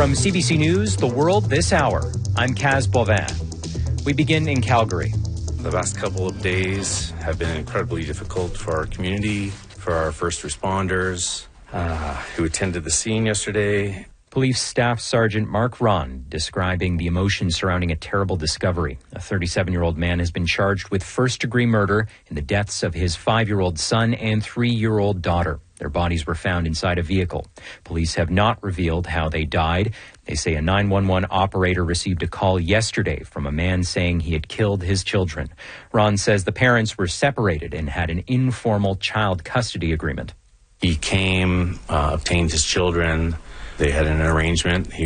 From CBC News, The World This Hour, I'm Kaz Bovin. We begin in Calgary. The last couple of days have been incredibly difficult for our community, for our first responders who attended the scene yesterday. Police Staff Sergeant Mark Ron describing the emotions surrounding a terrible discovery. A 37-year-old man has been charged with first-degree murder in the deaths of his 5-year-old son and 3-year-old daughter. Their bodies were found inside a vehicle. Police have not revealed how they died. They say a 911 operator received a call yesterday from a man saying he had killed his children. Ron says the parents were separated and had an informal child custody agreement. He came, obtained his children. They had an arrangement.